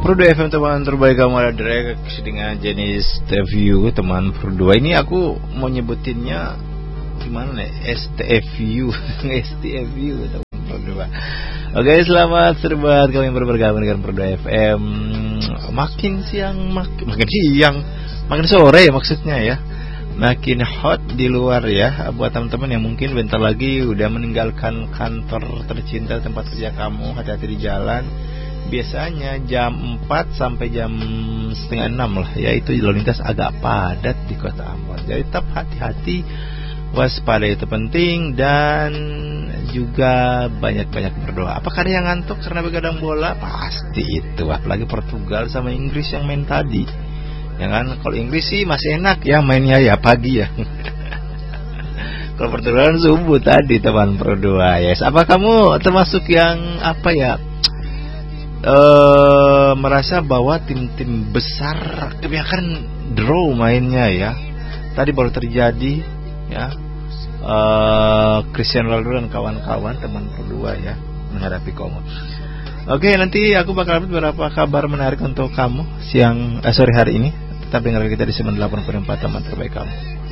Pro 2 FM teman terbaik kamu ada direct dengan jenis TVU teman Pro 2. Ini aku mau nyebutinnya gimana nih? STFU STFU teman Pro 2. Oke, selamat serbat kami yang bergabung dengan Pro 2 FM. Makin siang makin sore ya maksudnya ya. Makin hot di luar ya. Buat teman-teman yang mungkin bentar lagi udah meninggalkan kantor tercinta tempat kerja kamu, hati-hati di jalan. Biasanya jam 4 sampai jam setengah 6 lah, yaitu lalu lintas agak padat di kota Ambon. Jadi tetap hati-hati, waspada itu penting, dan juga banyak-banyak berdoa. Apakah ada yang ngantuk karena begadang bola? Pasti itu, apalagi Portugal sama Inggris yang main tadi. Ya kan, kalau Inggris sih masih enak ya mainnya ya pagi ya. Kalau Portugal subuh tadi teman Pro 2 ya. Apa kamu termasuk yang apa ya? Merasa bahwa tim-tim besar kebanyakan draw mainnya ya. Tadi baru terjadi ya, Cristiano Ronaldo dan kawan-kawan teman Pro 2 ya menghadapi Kongo. Oke, nanti aku bakal update beberapa kabar menarik untuk kamu sore hari ini. Tetap dengar kita di 98.4 teman terbaik kamu.